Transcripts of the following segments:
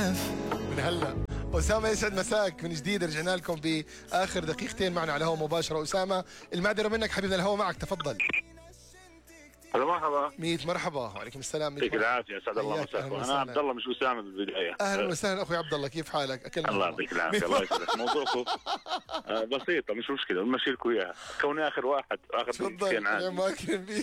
شاف. من هلا أسامة، يسعد مساك من جديد. رجعنا لكم بآخر دقيقتين معنا على الهواء مباشرة. أسامة المعذرة منك حبيبنا، الهواء معك، تفضل. هلا مرحبا. 100 مرحبا. وعليكم السلام. يعطيك العافية، اسعد الله مساك. انا عبد الله مش اسامة بالبداية. اهلا وسهلا اخوي عبد الله، كيف حالك؟ الله يعطيك العافية. الله يسعدك. موضوعكم بسيطة، مش مشكلة، بنمشي لكم اياها. كوني اخر واحد اخر تفضل. ما اكرم بيك.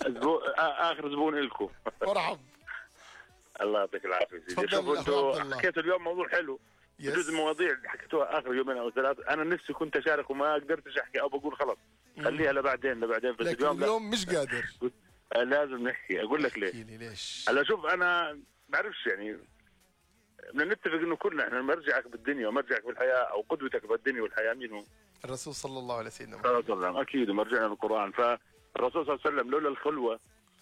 اخر زبون لكم. مرحب. الله يعطيك العافية سيدي. شوفوا انتم حكيتوا اليوم موضوع حلو. جزء المواضيع اللي حكيتوها اخر يومين او ثلاث انا نفسي كنت اشارك وما قدرتش احكي او بقول خلص خليها لبعدين بس اليوم مش قادر. لازم نحكي. اقول لك ليش. هلا شوف، انا بعرفش يعني بدنا نتفق انه كلنا احنا مرجعك بالدنيا ومرجعك بالحياه او قدوتك بالدنيا والحياه مين هو؟ الرسول صلى الله عليه وسلم. صلى الله عليه وسلم. اكيد ومرجعنا للقران. فالرسول صلى الله عليه وسلم لولا الخلوه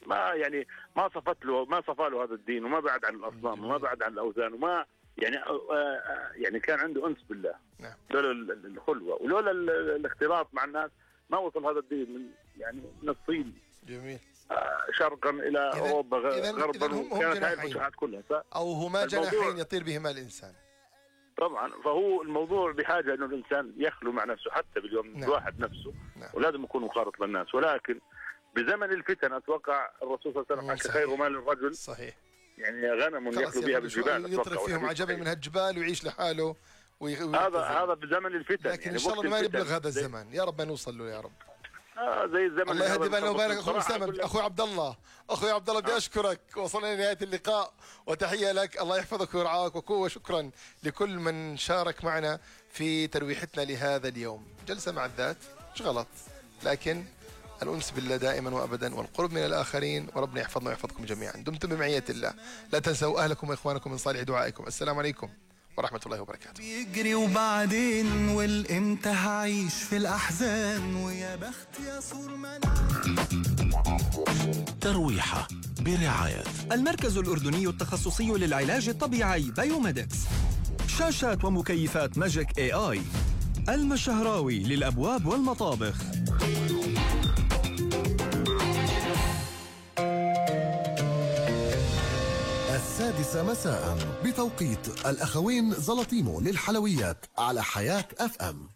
ما صفى له هذا الدين، وما بعد عن الاصنام وما بعد عن الاوثان وما يعني كان عنده انس بالله. نعم. لولا الخلوه ولولا الاختلاط مع الناس ما وصل هذا الدين من الصين. جميل. شرقا الى اوروبا غربا، وكانت هاي الفتوحات كلها او هما جناحين يطير بهما الانسان. طبعا. فهو الموضوع بحاجه انه الانسان يخلو مع نفسه حتى باليوم. نعم. الواحد نفسه. نعم. ولازم يكون مخالط للناس. ولكن بزمن الفتن اتوقع الرسول صلى الله عليه وسلم حكى خير مال الرجل. صحيح. يعني غنم يخلو بها بالجبال. يطرق فيهم على جبل من هالجبال ويعيش لحاله. هذا بزمن الفتن. لكن يعني ان شاء الله ما نبلغ هذا الزمان، يا رب ما نوصل له يا رب. زي الزمن. الله يهدي بالنا وبالك اخوي اسامه. اخوي عبد الله بدي اشكرك. وصلنا لنهايه اللقاء وتحيه لك. الله يحفظك ويرعاك. وشكرا لكل من شارك معنا في ترويحتنا لهذا اليوم. جلسه مع الذات مش غلط، لكن الانس بالله دائما وابدا والقرب من الاخرين. وربنا يحفظنا ويحفظكم جميعا. دمتم بمعيه الله. لا تنسوا اهلكم واخوانكم من صالح دعائكم. السلام عليكم ورحمة الله وبركاته. بيجري وبعدين والامتى هعيش في الأحزان ويا بخت يا صور ترويحة برعاية المركز الأردني التخصصي للعلاج الطبيعي بايوميدكس. شاشات ومكيفات ماجيك AI. المشهراوي للأبواب والمطابخ. 6 مساء بتوقيت الأخوين زلطيمو للحلويات على حياة FM.